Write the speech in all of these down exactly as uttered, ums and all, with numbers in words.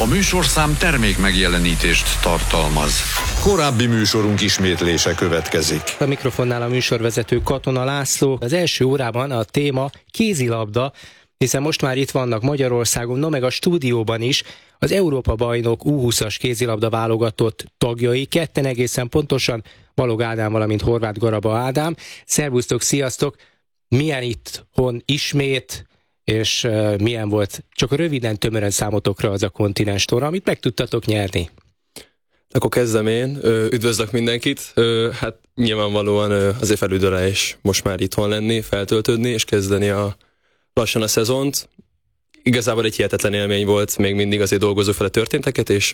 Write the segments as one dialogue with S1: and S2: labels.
S1: A műsorszám termék megjelenítést tartalmaz. Korábbi műsorunk ismétlése következik.
S2: A mikrofonnál a műsorvezető Katona László. Az első órában a téma kézilabda, hiszen most már itt vannak Magyarországon, no meg a stúdióban is az Európa-bajnok U húszas kézilabda válogatott tagjai, ketten egészen pontosan, Balog Ádám, valamint Horváth Garaba Ádám. Szervusztok, sziasztok! Milyen itthon ismét, és uh, milyen volt csak röviden, tömören számotokra az a kontinenstorna, amit meg tudtatok nyerni?
S3: Akkor kezdem én. Üdvözlök mindenkit. Hát nyilvánvalóan azért felüdöle is most már itthon lenni, feltöltődni, és kezdeni a, lassan a szezont. Igazából egy hihetetlen élmény volt, még mindig azért dolgozó fele történteket, és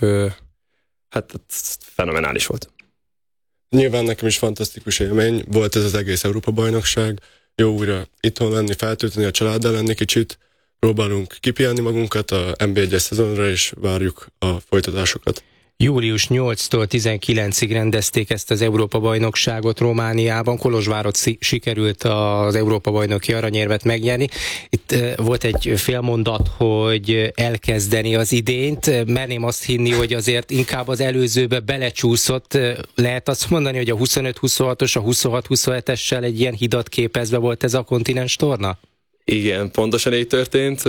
S3: hát fenomenális volt.
S4: Nyilván nekem is fantasztikus élmény volt ez az egész Európa-bajnokság. Jó újra itthon lenni, feltölteni, a családdal lenni kicsit. Próbálunk kipihenni magunkat a en bé egyes szezonra, és várjuk a folytatásokat.
S2: július nyolcadikától tizenkilencedikéig rendezték ezt az Európa-bajnokságot Romániában. Kolozsvárot sikerült az Európa-bajnoki aranyérmet megnyerni. Itt volt egy félmondat, hogy elkezdeni az idényt. Merném azt hinni, hogy azért inkább az előzőbe belecsúszott. Lehet azt mondani, hogy a huszonöt huszonhatos, a huszonhat huszonhetessel egy ilyen hidat képezve volt ez a kontinens torna?
S3: Igen, pontosan így történt.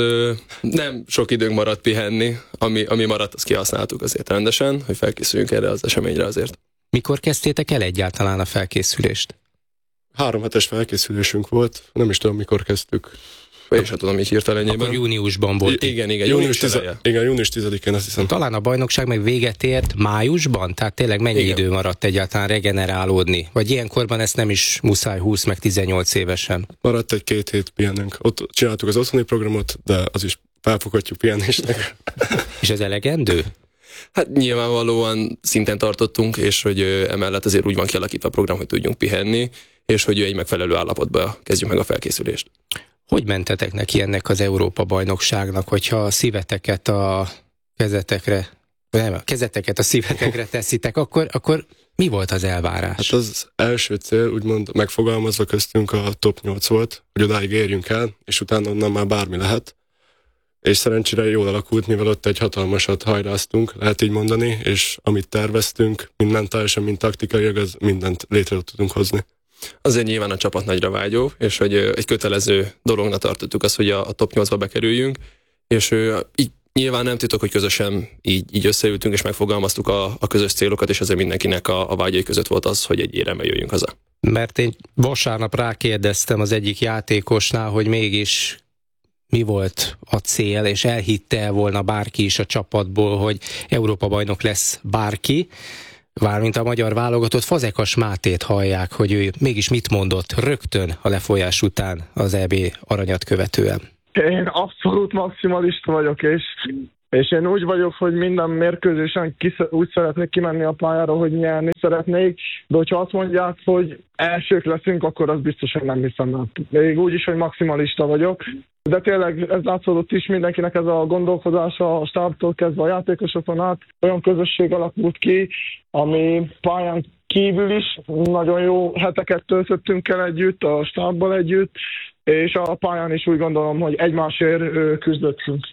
S3: Nem sok időnk maradt pihenni, ami, ami maradt, azt kihasználtuk azért rendesen, hogy felkészüljünk erre az eseményre azért.
S2: Mikor kezdtétek el egyáltalán a felkészülést?
S4: Három hetes felkészülésünk volt, nem is tudom, mikor kezdtük.
S3: Én sem tudom, így hirtelenjében.
S2: Akkor júniusban volt.
S3: Igen, igen,
S4: június tizedikén. Igen, június tizedikén, azt hiszem.
S2: Talán a bajnokság meg véget ért májusban? Tehát tényleg mennyi igen. idő maradt egyáltalán regenerálódni? Vagy ilyenkorban ezt nem is muszáj húsz meg tizennyolc évesen?
S4: Maradt egy két hét pihenünk. Ott csináltuk az otthoni programot, de az is felfoghatjuk pihenésnek.
S2: És ez elegendő?
S3: Hát nyilvánvalóan szinten tartottunk, és hogy emellett azért úgy van kialakítva a program, hogy tudjunk pihenni, és hogy egy megfelelő állapotba kezdjük meg a felkészülést.
S2: Hogy mentetek neki ennek az Európa-bajnokságnak, hogyha a szíveteket a kezetekre, nem, a kezeteket a szívetekre teszitek, akkor, akkor mi volt az elvárás?
S4: Hát az első cél, úgymond megfogalmazva köztünk a top nyolc volt, hogy odáig érjünk el, és utána onnan már bármi lehet. És szerencsére jól alakult, mivel ott egy hatalmasat hajráztunk, lehet így mondani, és amit terveztünk, mind mentálisan, mind taktikailag, az mindent létre tudunk hozni.
S3: Azért nyilván a csapat nagyra vágyó, és hogy egy kötelező dolognak tartottuk azt, hogy a, a top nyolcba bekerüljünk, és így nyilván nem titok, hogy közösen így, így összeültünk, és megfogalmaztuk a, a közös célokat, és azért mindenkinek a, a vágyai között volt az, hogy egy éremmel jöjjünk haza.
S2: Mert én vasárnap rákérdeztem az egyik játékosnál, hogy mégis mi volt a cél, és elhitte volna bárki is a csapatból, hogy Európa-bajnok lesz bárki, Vármint a magyar válogatott Fazekas Mátét hallják, hogy ő mégis mit mondott rögtön a lefolyás után az é bé aranyat követően.
S5: Én abszolút maximalista vagyok, és, és én úgy vagyok, hogy minden mérkőzésen kisz, úgy szeretnék kimenni a pályára, hogy nyerni szeretnék, de hogyha azt mondják, hogy elsők leszünk, akkor az biztosan nem hiszem el. Még úgy is, hogy maximalista vagyok. De tényleg ez látszódott is, mindenkinek ez a gondolkodása a stábtól kezdve a játékosokon át. Olyan közösség alakult ki, ami pályán kívül is nagyon jó heteket töltöttünk el együtt, a stábbal együtt, és a pályán is úgy gondolom, hogy egymásért küzdöttünk.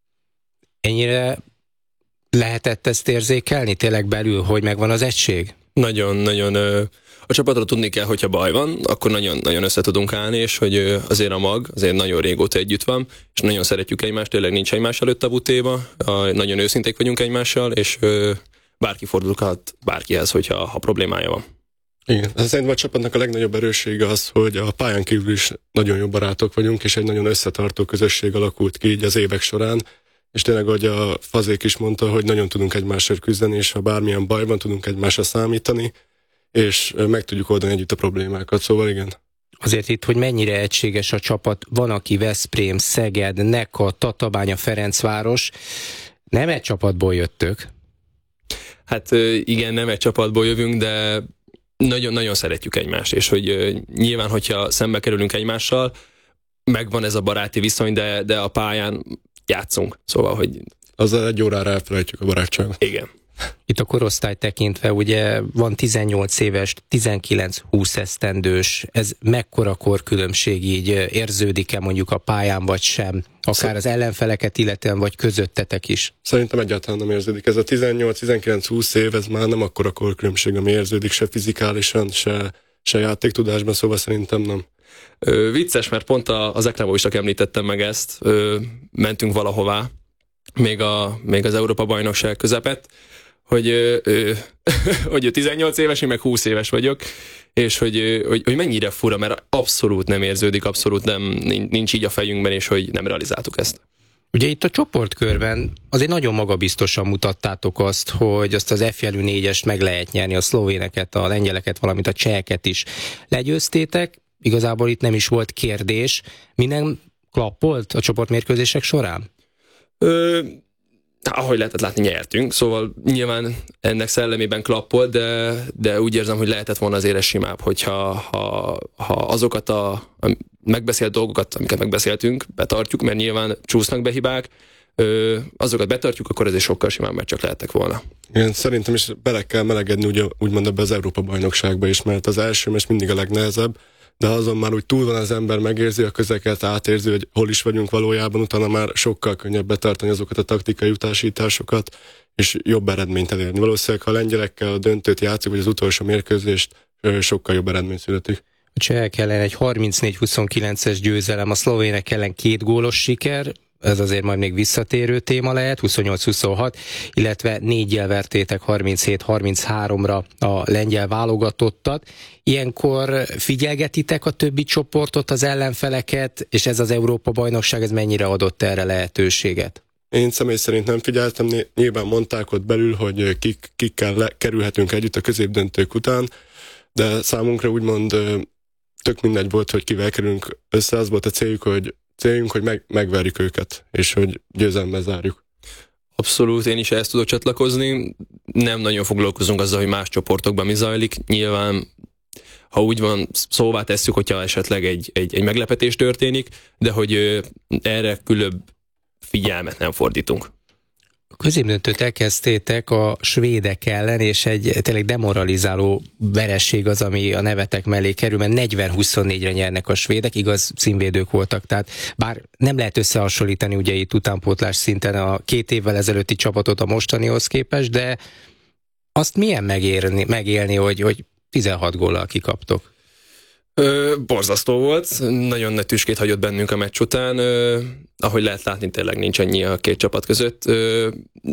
S2: Ennyire lehetett ezt érzékelni tényleg belül, hogy megvan az egység?
S3: Nagyon-nagyon... A csapatra tudni kell, hogyha baj van, akkor nagyon-nagyon össze tudunk állni, és hogy azért a mag, azért nagyon régóta együtt van, és nagyon szeretjük egymást, tényleg nincs egymás előtt a butéba, nagyon őszinték vagyunk egymással, és bárki fordulhat bárkihez, hogyha ha problémája van.
S4: Igen, szerintem a csapatnak a legnagyobb erőssége az, hogy a pályán kívül is nagyon jó barátok vagyunk, és egy nagyon összetartó közösség alakult ki így az évek során, és tényleg, ahogy a Fazék is mondta, hogy nagyon tudunk egymásért küzdeni, és ha bármilyen bajban tudunk egymásra számítani, és meg tudjuk oldani együtt a problémákat, szóval igen.
S2: Azért itt, hogy mennyire egységes a csapat, van, aki Veszprém, Szeged, Neka, Tatabánya, Ferencváros, nem egy csapatból jöttök?
S3: Hát igen, nem egy csapatból jövünk, de nagyon-nagyon szeretjük egymást, és hogy nyilván, hogyha szembe kerülünk egymással, megvan ez a baráti viszony, de, de a pályán játszunk, szóval, hogy...
S4: Azzal egy órára elfelejtjük a barátságot.
S3: Igen.
S2: Itt a korosztály tekintve ugye van tizennyolc éves, tizenkilenc-húsz esztendős, ez mekkora korkülönbség, így érződik-e mondjuk a pályán vagy sem, akár az ellenfeleket illetően, vagy közöttetek is?
S4: Szerintem egyáltalán nem érződik. Ez a tizennyolc-tizenkilenc-húsz év, ez már nem akkora korkülönbség, ami érződik se fizikálisan, se, se játéktudásban, szóval szerintem nem.
S3: Ö, vicces, mert pont a, az Ekrából is csak említettem meg ezt, ö, mentünk valahová, még, a, még az Európa-bajnokság közepett, hogy, ö, ö, hogy ő tizennyolc éves, én meg húsz éves vagyok, és hogy, hogy, hogy mennyire fura, mert abszolút nem érződik, abszolút nem, nincs így a fejünkben, és hogy nem realizáltuk ezt.
S2: Ugye itt a csoportkörben azért nagyon magabiztosan mutattátok azt, hogy azt az F jelű négyest meg lehet nyerni, a szlovéneket, a lengyeleket, valamint a cseheket is legyőztétek. Igazából itt nem is volt kérdés. Minden klappolt a csoportmérkőzések során?
S3: Ö, ahogy lehetett látni, nyertünk, szóval nyilván ennek szellemében klappolt, de, de úgy érzem, hogy lehetett volna azért simább, hogyha ha, ha azokat a, a megbeszélt dolgokat, amiket megbeszéltünk, betartjuk, mert nyilván csúsznak be hibák, ö, azokat betartjuk, akkor ez is sokkal simább meccsak lehettek volna.
S4: Igen, szerintem is bele kell melegedni úgy, úgymond ebbe az Európa-bajnokságba is, mert az első meccs mindig a legnehezebb, de azon már úgy túl van az ember, megérzi a közeket, átérzi, hogy hol is vagyunk valójában, utána már sokkal könnyebb betartani azokat a taktikai utasításokat, és jobb eredményt elérni. Valószínűleg, ha a lengyelekkel a döntőt játszik, vagy az utolsó mérkőzést, sokkal jobb eredmény születik.
S2: A csehek ellen egy harmincnégy huszonkilences győzelem, a szlovének ellen két gólos siker, ez azért majd még visszatérő téma lehet, huszonnyolc huszonhat, illetve négyjel vertétek harminchét harminchárom-ra a lengyel válogatottat. Ilyenkor figyelgetitek a többi csoportot, az ellenfeleket, és ez az Európa-bajnokság, ez mennyire adott erre lehetőséget?
S4: Én személy szerint nem figyeltem, nyilván mondták ott belül, hogy kik, kikkel le, kerülhetünk együtt a középdöntők után, de számunkra úgymond tök mindegy volt, hogy kivel kerülünk össze, az volt a céljuk, hogy céljunk, hogy meg, megverjük őket, és hogy győzelemmel zárjuk.
S3: Abszolút, én is ezt tudok csatlakozni. Nem nagyon foglalkozunk azzal, hogy más csoportokban mi zajlik. Nyilván, ha úgy van, szóvá tesszük, hogyha esetleg egy, egy, egy meglepetés történik, de hogy erre különb figyelmet nem fordítunk.
S2: A középdöntőt elkezdtétek a svédek ellen, és egy tényleg demoralizáló veresség az, ami a nevetek mellé kerül, mert negyven huszonnégyre nyernek a svédek, igaz, címvédők voltak, tehát bár nem lehet összehasonlítani ugye itt utánpótlás szinten a két évvel ezelőtti csapatot a mostanihoz képest, de azt milyen megérni, megélni, hogy, hogy tizenhat góllal kikaptok?
S3: Ö, borzasztó volt, nagyon nagy tüskét hagyott bennünk a meccs után, ö, ahogy lehet látni, tényleg nincs annyi a két csapat között. Ö,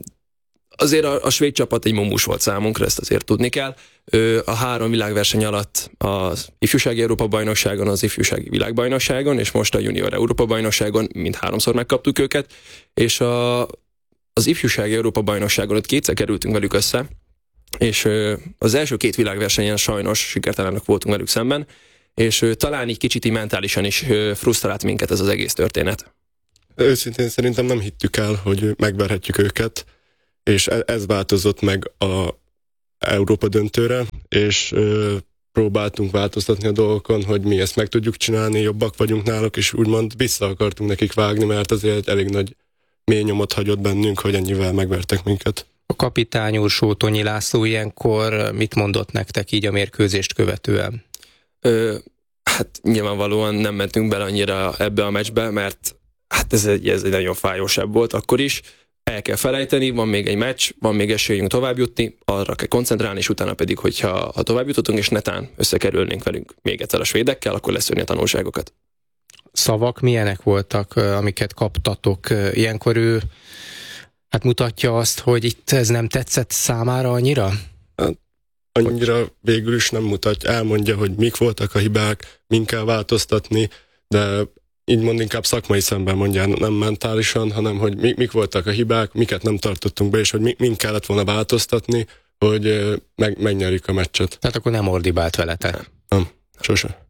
S3: azért a, a svéd csapat egy mumus volt számunkra, ezt azért tudni kell. Ö, a három világverseny alatt az ifjúsági Európa-bajnokságon, az ifjúsági világbajnokságon, és most a junior Európa-bajnokságon mind háromszor megkaptuk őket, és a, az ifjúsági Európa-bajnokságon ott kétszer kerültünk velük össze, és ö, az első két világversenyen sajnos sikertelenek voltunk velük szemben, és ö, talán így kicsit így mentálisan is ö, frusztrált minket ez az egész történet.
S4: Őszintén szerintem nem hittük el, hogy megverhetjük őket, és ez változott meg a Európa döntőre, és ö, próbáltunk változtatni a dolgokon, hogy mi ezt meg tudjuk csinálni, jobbak vagyunk náluk, és úgymond vissza akartunk nekik vágni, mert azért elég nagy mély nyomot hagyott bennünk, hogy ennyivel megvertek minket.
S2: A kapitány úr, Sótonyi László ilyenkor mit mondott nektek így a mérkőzést követően?
S3: Ö, hát nyilvánvalóan nem mentünk bele annyira ebbe a meccsbe, mert hát ez egy, ez egy nagyon fájósabb volt akkor is. El kell felejteni, van még egy meccs, van még esélyünk tovább jutni, arra kell koncentrálni, és utána pedig, hogyha ha tovább jutottunk, és netán összekerülnénk velünk még egyszer a svédekkel, akkor leszűrni a tanulságokat.
S2: Szavak milyenek voltak, amiket kaptatok? Ilyenkor ő hát mutatja azt, hogy itt ez nem tetszett számára annyira?
S4: Hát, annyira végül is nem mutatja, elmondja, hogy mik voltak a hibák, min kell változtatni, de így mond inkább szakmai szemben mondja, nem mentálisan, hanem hogy mik, mik voltak a hibák, miket nem tartottunk be, és hogy min kellett volna változtatni, hogy meg, megnyerjük a meccset.
S2: Tehát akkor nem ordibált veletek?
S4: Nem, sose.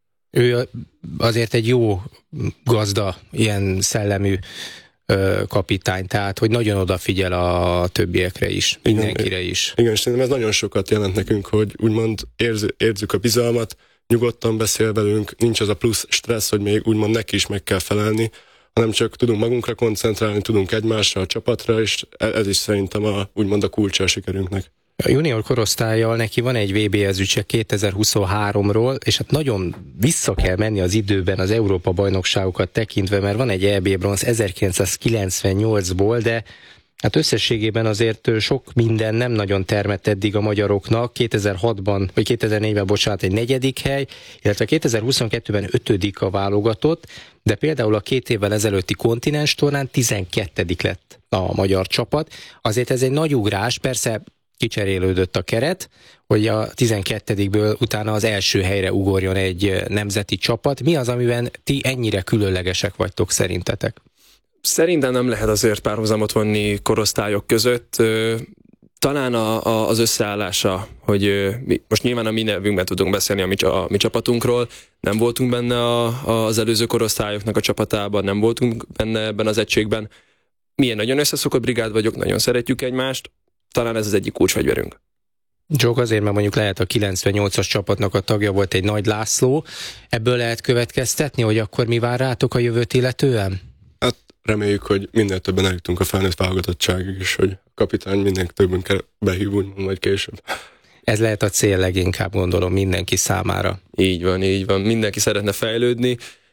S2: Ő azért egy jó gazda, ilyen szellemű ö, kapitány, tehát hogy nagyon odafigyel a többiekre is, mindenkire is.
S4: Igen, és szerintem ez nagyon sokat jelent nekünk, hogy úgymond érz, érzük a bizalmat, nyugodtan beszél velünk, nincs az a plusz stressz, hogy még úgymond neki is meg kell felelni, hanem csak tudunk magunkra koncentrálni, tudunk egymásra, a csapatra, és ez is szerintem a, úgymond a kulcsa a sikerünknek.
S2: A junior korosztállyal neki van egy vé bé ezüstje kétezer-huszonháromról, és hát nagyon vissza kell menni az időben az Európa-bajnokságokat tekintve, mert van egy é bé bronz ezerkilencszázkilencvennyolcból, de hát összességében azért sok minden nem nagyon termett eddig a magyaroknak. kétezer-hatban, vagy kétezer-négyben, bocsánat, egy negyedik hely, illetve kétezer-huszonkettőben ötödik a válogatott, de például a két évvel ezelőtti kontinens tornán tizenkettedik lett a magyar csapat. Azért ez egy nagy ugrás, persze kicserélődött a keret, hogy a tizenkettedikből utána az első helyre ugorjon egy nemzeti csapat. Mi az, amiben ti ennyire különlegesek vagytok szerintetek?
S3: Szerintem nem lehet azért párhuzamot vonni korosztályok között. Talán a, a, az összeállása, hogy mi, most nyilván a mi nevünkben tudunk beszélni a mi, a mi csapatunkról, nem voltunk benne a, a, az előző korosztályoknak a csapatában, nem voltunk benne ebben az egységben. Milyen nagyon összeszokott brigád vagyok, nagyon szeretjük egymást, talán ez az egyik kulcsfegyverünk.
S2: Csak azért, mert mondjuk lehet a kilencvennyolcas csapatnak a tagja volt egy Nagy László, ebből lehet következtetni, hogy akkor mi vár rátok a jövőt illetően?
S4: Hát reméljük, hogy minél többen eljutunk a felnőtt válogatottságig, és hogy a kapitány minden többünkkel behív, úgymond majd később.
S2: Ez lehet a cél leginkább, gondolom, mindenki számára.
S3: Így van, így van. Mindenki szeretne fejlődni,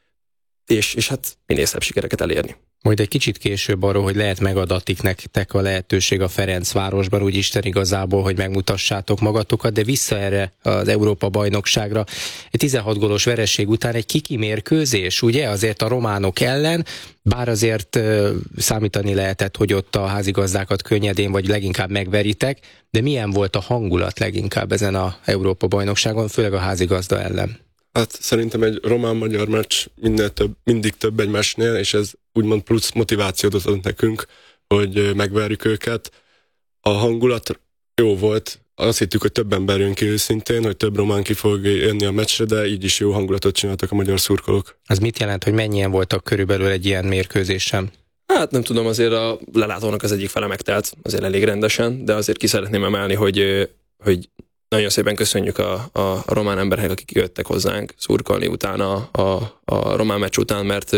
S3: és, és hát minél szebb sikereket elérni.
S2: Majd egy kicsit később arról, hogy lehet megadatik nektek a lehetőség a Ferencvárosban, úgy Isten igazából, hogy megmutassátok magatokat, de vissza erre az Európa-bajnokságra. Egy tizenhat gólos vereség után egy kiki mérkőzés, ugye, azért a románok ellen, bár azért uh, számítani lehetett, hogy ott a házigazdákat könnyedén vagy leginkább megveritek, de milyen volt a hangulat leginkább ezen a Európa-bajnokságon, főleg a házigazda ellen?
S4: Hát szerintem egy román-magyar meccs minél több, mindig több egymásnél, és ez úgymond plusz motivációt adott nekünk, hogy megverjük őket. A hangulat jó volt, azt hittük, hogy több ember jön ki őszintén, hogy több román ki fog jönni a meccsre, de így is jó hangulatot csináltak a magyar szurkolók.
S2: Az mit jelent, hogy mennyien voltak körülbelül egy ilyen mérkőzésen?
S3: Hát nem tudom, azért a lelátónak az egyik fele megtelt, azért elég rendesen, de azért ki szeretném emelni, hogy, hogy nagyon szépen köszönjük a, a román emberek, akik jöttek hozzánk szurkolni utána a, a, a román meccs után, mert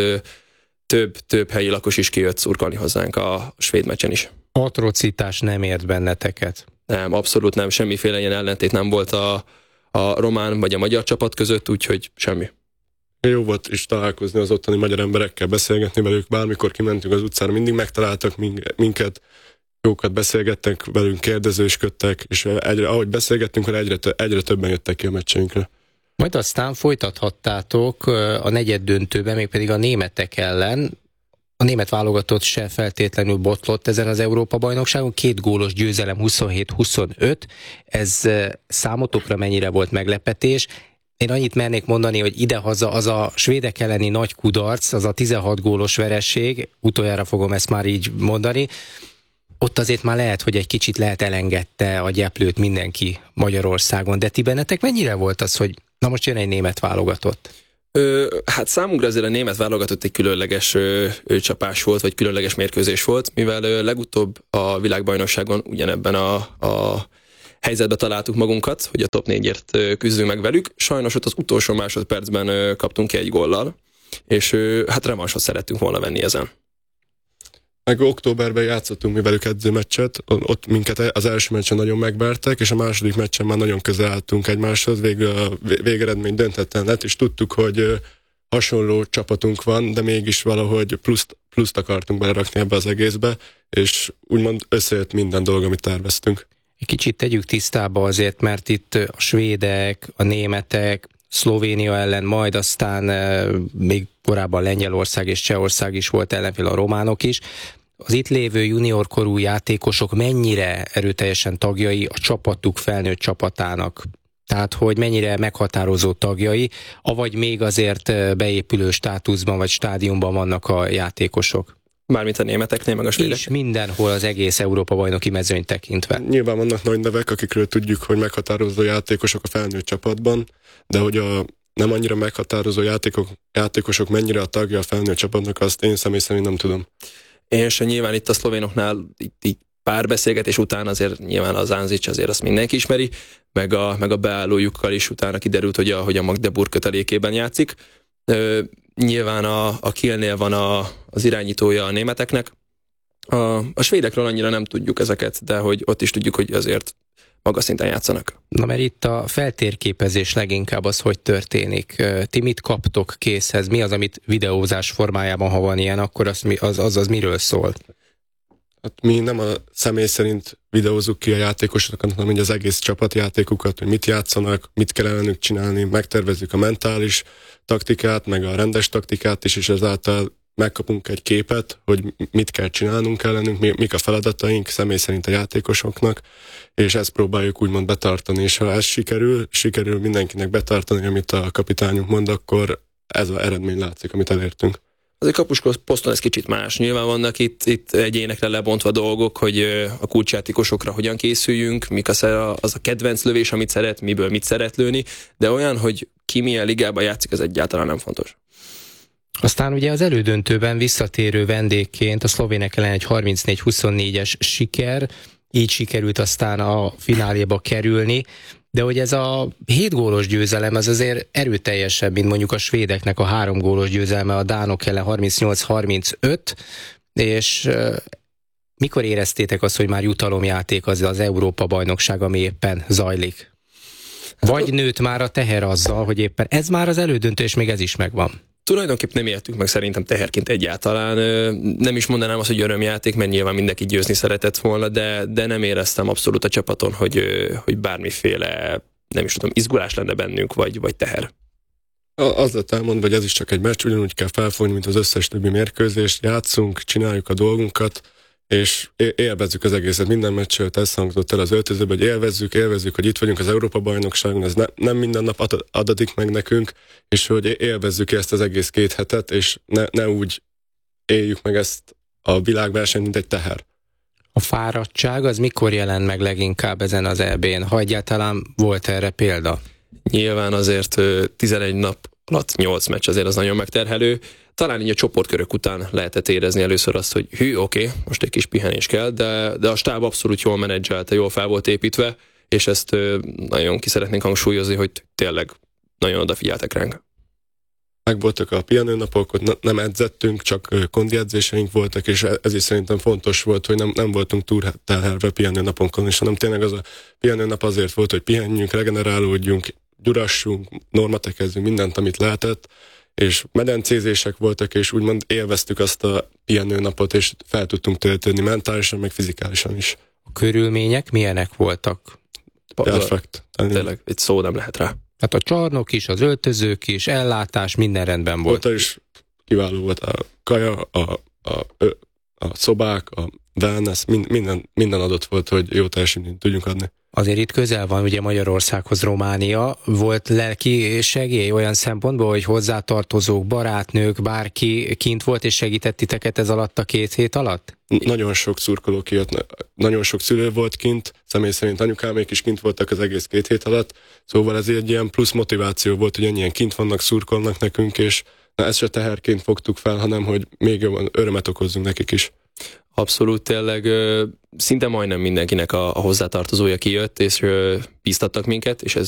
S3: több, több helyi lakos is kijött szurkolni hozzánk a svéd meccsen is.
S2: Atrocitás nem ért benneteket?
S3: Nem, abszolút nem, semmiféle ilyen ellentét nem volt a, a román vagy a magyar csapat között, úgyhogy semmi.
S4: Jó volt is találkozni az ottani magyar emberekkel, beszélgetni velük, bármikor kimentünk az utcára, mindig megtaláltak minket, jókat beszélgettek velünk, kérdezősködtek, és egyre, ahogy beszélgettünk, egyre, egyre többen jöttek ki a meccseinkre.
S2: Majd aztán folytathattátok a negyed döntőben, mégpedig a németek ellen. A német válogatott se feltétlenül botlott ezen az Európa-bajnokságon, két gólos győzelem huszonhét huszonöt. Ez számotokra mennyire volt meglepetés? Én annyit mernék mondani, hogy idehaza az a svédek elleni nagy kudarc, az a tizenhat gólos vereség, utoljára fogom ezt már így mondani, ott azért már lehet, hogy egy kicsit lehet elengedte a gyeplőt mindenki Magyarországon, de ti bennetek mennyire volt az, hogy na most jön egy német válogatott?
S3: Ö, hát számunkra azért a német válogatott egy különleges ö, ö, csapás volt, vagy különleges mérkőzés volt, mivel ö, legutóbb a világbajnokságon ugyanebben a, a helyzetbe találtuk magunkat, hogy a top négyért ö, küzdünk meg velük. Sajnos ott az utolsó másodpercben ö, kaptunk ki egy góllal, és ö, hát revansot szerettünk volna venni ezen.
S4: Meg októberben játszottunk mi velük edzőmeccset, ott minket az első meccsen nagyon megvertek, és a második meccsen már nagyon közel álltunk egymáshoz, végül a végeredmény döntetlen lett, és tudtuk, hogy hasonló csapatunk van, de mégis valahogy pluszt, pluszt akartunk belerakni ebbe az egészbe, és úgymond összejött minden dolog, amit terveztünk.
S2: Egy kicsit tegyük tisztába azért, mert itt a svédek, a németek, Szlovénia ellen, majd aztán e, még korábban Lengyelország és Csehország is volt ellenfél, a románok is. Az itt lévő juniorkorú játékosok mennyire erőteljesen tagjai a csapatuk felnőtt csapatának? Tehát, hogy mennyire meghatározó tagjai, avagy még azért beépülő státuszban vagy stádiumban vannak a játékosok?
S3: Mármint a németeknél, meg a svédek.
S2: És mindenhol az egész Európa-bajnoki mezőnyt tekintve.
S4: Nyilván vannak nagy nevek, akikről tudjuk, hogy meghatározó játékosok a felnőtt csapatban, de hogy a nem annyira meghatározó játékok, játékosok mennyire a tagja a felnőtt csapatnak, azt én személy szerint nem tudom.
S3: És nyilván itt a szlovénoknál itt, itt pár beszélgetés után azért nyilván az Anzic azért azt mindenki ismeri, meg a, meg a beállójukkal is utána kiderült, hogy a, hogy a Magdeburg kötelékében játszik. nyilván a, a Kielnél van a, az irányítója a németeknek. A, a svédekről annyira nem tudjuk ezeket, de hogy ott is tudjuk, hogy azért magas szinten játszanak.
S2: Na mert itt a feltérképezés leginkább az, hogy történik. Ti mit kaptok készhez? Mi az, amit videózás formájában, ha van ilyen, akkor az az, az, az miről szól?
S4: Hát mi nem a személy szerint videózzuk ki a játékosokat, hanem az egész csapatjátékukat, hogy mit játszanak, mit kell ellenük csinálni, megtervezzük a mentális taktikát, meg a rendes taktikát is, és ezáltal megkapunk egy képet, hogy mit kell csinálnunk ellenünk, mik a feladataink személy szerint a játékosoknak, és ezt próbáljuk úgymond betartani, és ha ez sikerül, sikerül mindenkinek betartani, amit a kapitányunk mond, akkor ez az eredmény látszik, amit elértünk.
S3: Azért kapuskos poszton ez kicsit más. Nyilván vannak itt, itt egyénekre lebontva dolgok, hogy a kulcsjátékosokra hogyan készüljünk, mik az a, az a kedvenc lövés, amit szeret, miből mit szeret lőni, de olyan, hogy ki milyen ligában játszik, ez egyáltalán nem fontos.
S2: Aztán ugye az elődöntőben visszatérő vendégként a szlovének ellen egy harmincnégy huszonnégyes siker, így sikerült aztán a fináléba kerülni, de hogy ez a hét gólos győzelem az azért erőteljesebb, mint mondjuk a svédeknek a három gólos győzelme a dánok ellen harmincnyolc harmincöt, és uh, mikor éreztétek azt, hogy már jutalomjáték az az Európa-bajnokság, ami éppen zajlik? Vagy nőtt már a teher azzal, hogy éppen ez már az elődöntő, és még ez is megvan?
S3: Tulajdonképpen nem éltük meg szerintem teherként egyáltalán. Nem is mondanám azt, hogy örömjáték, mert nyilván mindenki győzni szeretett volna, de, de nem éreztem abszolút a csapaton, hogy, hogy bármiféle, nem is tudom, izgulás lenne bennünk, vagy, vagy teher.
S4: Az lett elmondva, hogy ez is csak egy meccs, ugyanúgy kell felfogni, mint az összes többi mérkőzést, játszunk, csináljuk a dolgunkat, és élvezzük az egészet. Minden meccsről ezt hangzott el az öltözőben, hogy élvezzük, élvezzük, hogy itt vagyunk az Európa-bajnokságon, ez ne, nem minden nap adatik meg nekünk, és hogy élvezzük ezt az egész két hetet, és ne, ne úgy éljük meg ezt a világversenyt, mint egy teher.
S2: A fáradtság az mikor jelent meg leginkább ezen az é bén, ha egyáltalán volt erre példa?
S3: Nyilván azért tizenegy nap alatt nyolc meccs azért az nagyon megterhelő. Talán így a csoportkörök után lehetett érezni először azt, hogy hű, oké, okay, most egy kis pihenés kell, de, de a stáb abszolút jól menedzselte, jól fel volt építve, és ezt nagyon ki szeretnénk hangsúlyozni, hogy tényleg nagyon odafigyeltek ránk.
S4: Megvoltak a pihenőnapok, ott nem edzettünk, csak kondi edzéseink voltak, és ez is szerintem fontos volt, hogy nem, nem voltunk túlterhelve pihenőnaponkon is, hanem tényleg az a pihenőnap azért volt, hogy pihenjünk, regenerálódjunk, gyurassunk, normatekezzünk, mindent, amit lehetett, és medencézések voltak, és úgymond élveztük azt a pihenőnapot, és fel tudtunk töltődni mentálisan, meg fizikálisan is.
S2: A körülmények milyenek voltak?
S4: Perfekt.
S3: Tényleg, egy szó nem lehet rá.
S2: Hát a csarnok is, az öltözők is, ellátás, minden rendben volt.
S4: Ott is kiváló volt a kaja, a, a, a szobák, a wellness, minden, minden adott volt, hogy jó teljesítményt tudjunk adni.
S2: Azért itt közel van ugye Magyarországhoz Románia. Volt lelki segély olyan szempontból, hogy hozzátartozók, barátnők, bárki kint volt és segített titeket ez alatt a két hét alatt?
S4: Nagyon sok szurkoló kijött, nagyon sok szülő volt kint, személy szerint anyukámék is kint voltak az egész két hét alatt, szóval ez egy ilyen plusz motiváció volt, hogy ennyien kint vannak, szurkolnak nekünk, és na, ezt se teherként fogtuk fel, hanem hogy még jobban örömet okozzunk nekik is.
S3: Abszolút, tényleg szinte majdnem mindenkinek a, a hozzátartozója kijött, és bíztattak minket, és ez